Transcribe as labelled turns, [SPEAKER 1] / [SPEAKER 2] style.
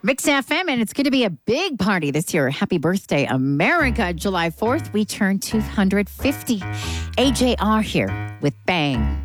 [SPEAKER 1] Mix FM, and it's going to be a big party this year. Happy birthday, America. July 4th, we turn 250. AJR here with Bang.